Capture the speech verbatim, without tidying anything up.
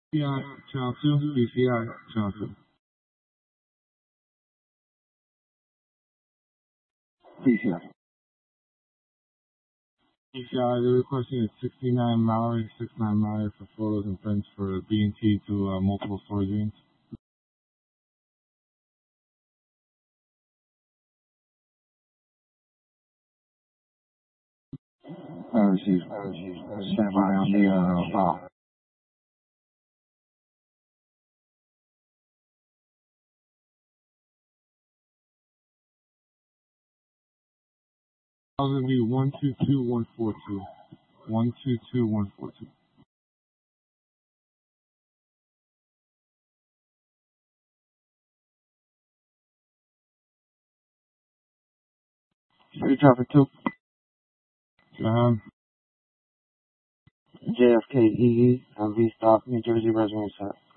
B I channel two, B C I channel two. B C I. B C I, the requesting is sixty-nine Mallory, sixty-nine Mallory for photos and prints for B and T to uh, multiple storage units. I received. I received. Stand by on the uh, file. That was going to be one two two one four two. one two two one four two. Street traffic two. Um, J F K E E, V stop, New Jersey resident set.